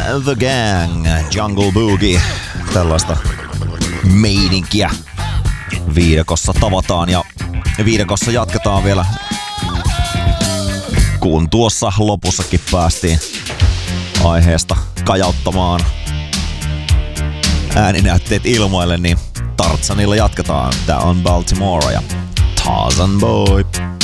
The Gang, Jungle Boogie. Tällaista meininkiä viidakossa tavataan ja viidakossa jatketaan vielä, kun tuossa lopussakin päästiin aiheesta kajauttamaan ääninäytteet ilmoille, niin Tarzanilla jatketaan. Tää on Baltimore ja Tarzan Boy.